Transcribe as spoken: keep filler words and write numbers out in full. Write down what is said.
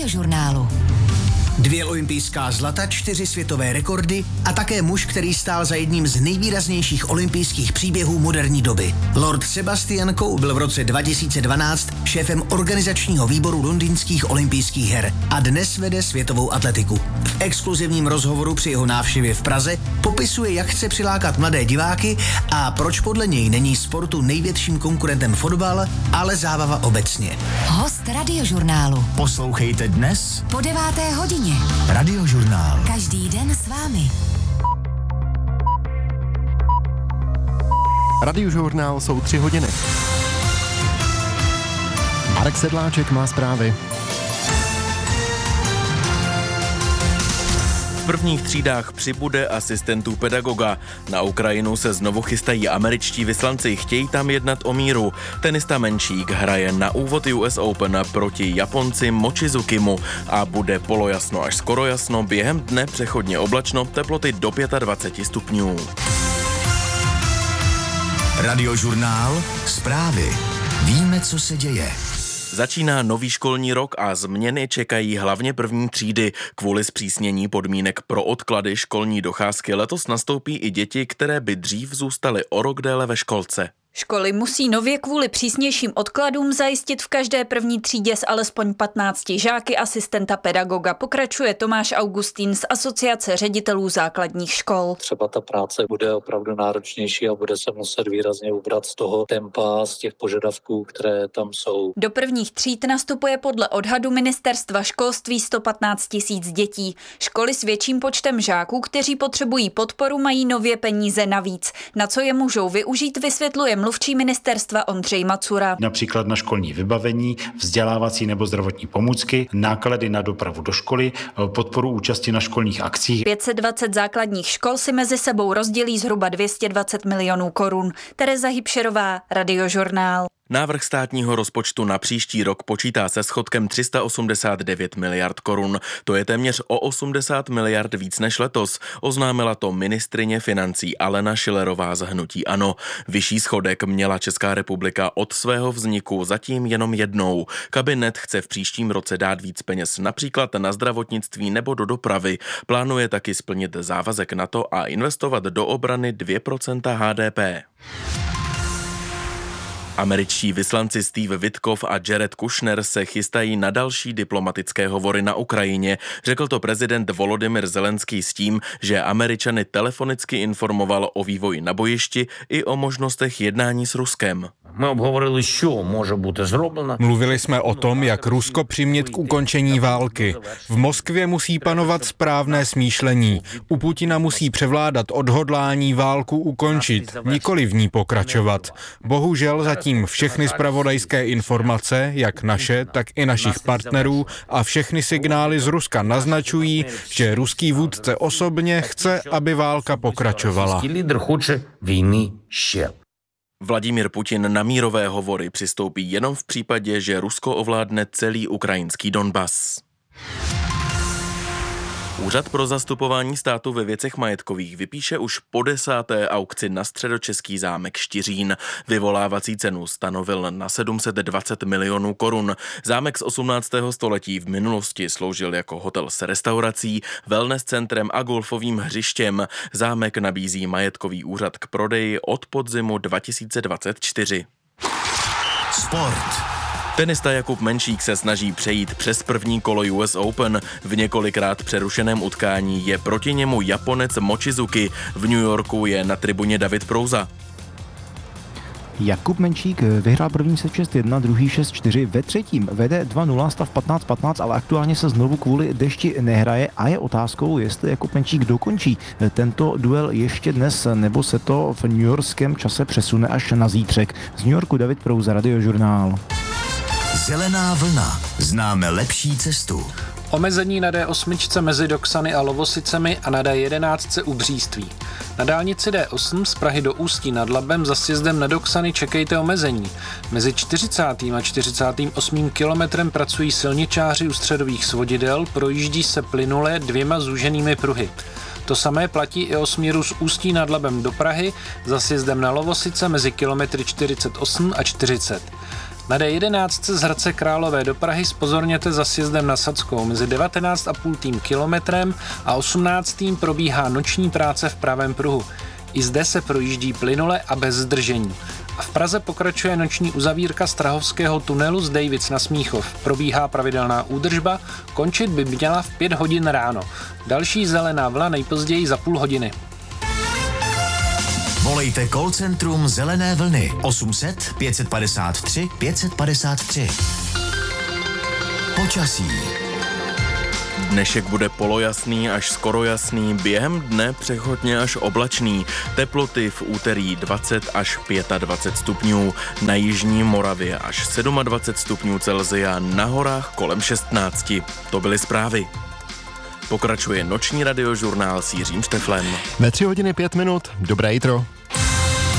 Radiožurnálu. Dvě olympijská zlata, čtyři světové rekordy a také muž, který stál za jedním z nejvýraznějších olympijských příběhů moderní doby. Lord Sebastian Coe byl v roce dva tisíce dvanáct šéfem organizačního výboru londýnských olympijských her a dnes vede světovou atletiku. V exkluzivním rozhovoru při jeho návštěvě v Praze popisuje, jak chce přilákat mladé diváky a proč podle něj není sportu největším konkurentem fotbal, ale zábava obecně. Host Radiožurnálu. Poslouchejte dnes Po deváté hodině. Radiožurnál. Každý den s vámi. Radiožurnál jsou tři hodiny. Marek Sedláček má zprávy. V prvních třídách přibude asistentů pedagoga. Na Ukrajinu se znovu chystají američtí vyslanci, chtějí tam jednat o míru. Tenista Menšík hraje na úvod U S Open proti Japonci Mochizukimu a bude polojasno až skoro jasno, během dne přechodně oblačno, teploty do dvacet pět stupňů. Radiožurnál, zprávy. Víme, co se děje. Začíná nový školní rok a změny čekají hlavně první třídy. Kvůli zpřísnění podmínek pro odklady školní docházky letos nastoupí i děti, které by dřív zůstaly o rok déle ve školce. Školy musí nově kvůli přísnějším odkladům zajistit v každé první třídě s alespoň patnácti žáky asistenta pedagoga. Pokračuje Tomáš Augustín z Asociace ředitelů základních škol. Třeba ta práce bude opravdu náročnější a bude se muset výrazně ubrat z toho tempa, z těch požadavků, které tam jsou. Do prvních tříd nastupuje podle odhadu Ministerstva školství sto patnáct tisíc dětí. Školy s větším počtem žáků, kteří potřebují podporu, mají nově peníze navíc. Na co je můžou využít, vysvětluje mluvčí ministerstva Ondřej Macura. Například na školní vybavení, vzdělávací nebo zdravotní pomůcky, náklady na dopravu do školy, podporu účasti na školních akcích. pět set dvacet základních škol si mezi sebou rozdělí zhruba dvě stě dvacet milionů korun. Tereza Hybšerová, Radiožurnál. Návrh státního rozpočtu na příští rok počítá se schodkem tři sta osmdesát devět miliard korun. To je téměř o osmdesát miliard víc než letos. Oznámila to ministryně financí Alena Schillerová z hnutí ANO. Vyšší schodek měla Česká republika od svého vzniku zatím jenom jednou. Kabinet chce v příštím roce dát víc peněz například na zdravotnictví nebo do dopravy. Plánuje taky splnit závazek NATO a investovat do obrany dvě procenta H D P. Američtí vyslanci Steve Witkoff a Jared Kushner se chystají na další diplomatické hovory na Ukrajině. Řekl to prezident Volodymyr Zelenský s tím, že Američany telefonicky informoval o vývoji na bojišti i o možnostech jednání s Ruskem. Mluvili jsme o tom, jak Rusko přimět k ukončení války. V Moskvě musí panovat správné smýšlení. U Putina musí převládat odhodlání válku ukončit, nikoli v ní pokračovat. Bohužel zatím všechny zpravodajské informace, jak naše, tak i našich partnerů a všechny signály z Ruska naznačují, že ruský vůdce osobně chce, aby válka pokračovala. Vladimír Putin na mírové hovory přistoupí jenom v případě, že Rusko ovládne celý ukrajinský Donbas. Úřad pro zastupování státu ve věcech majetkových vypíše už po desáté aukci na středočeský zámek Štiřín. Vyvolávací cenu stanovil na sedm set dvacet milionů korun. Zámek z osmnáctého století v minulosti sloužil jako hotel s restaurací, wellness centrem a golfovým hřištěm. Zámek nabízí majetkový úřad k prodeji od podzimu dva tisíce dvacet čtyři. Sport. Tenista Jakub Menšík se snaží přejít přes první kolo U S Open. V několikrát přerušeném utkání je proti němu Japonec Mochizuki. V New Yorku je na tribuně David Prouza. Jakub Menšík vyhrál první set šest jedna, druhý šest čtyři, ve třetím vede dva nula, stav patnáct patnáct, ale aktuálně se znovu kvůli dešti nehraje a je otázkou, jestli Jakub Menšík dokončí tento duel ještě dnes, nebo se to v newyorském čase přesune až na zítřek. Z New Yorku David Prouza, Radiožurnál. Zelená vlna. Známe lepší cestu. Omezení na D osm mezi Doksany a Lovosicemi a na D jedenáct u Bříství. Na dálnici D osm z Prahy do Ústí nad Labem za sjezdem na Doksany čekejte omezení. Mezi čtyřicátým a čtyřicátým osmým kilometrem pracují silničáři u středových svodidel, projíždí se plynule dvěma zúženými pruhy. To samé platí i o směru z Ústí nad Labem do Prahy za sjezdem na Lovosice mezi kilometry čtyřicet osm a čtyřicet. Na D jedenáct z Hradce Králové do Prahy zpozorněte za sjezdem na Sadskou. Mezi devatenáct a půl kilometrem a osmnáctým probíhá noční práce v pravém pruhu. I zde se projíždí plynule a bez zdržení. A v Praze pokračuje noční uzavírka Strahovského tunelu z Dejvic na Smíchov. Probíhá pravidelná údržba, končit by měla v pět hodin ráno. Další zelená vlna nejpozději za půl hodiny. Volejte call centrum Zelené vlny osm set pět padesát tři pět padesát tři. Počasí. Dnešek bude polojasný až skoro jasný, během dne přechodně až oblačný. Teploty v úterý dvacet až dvacet pět stupňů, na jižní Moravě až dvacet sedm stupňů Celsia, na horách kolem šestnáct. To byly zprávy. Pokračuje noční radiožurnál s Jiřím Šteflem. Ve tři hodiny pět minut. Dobré jitro.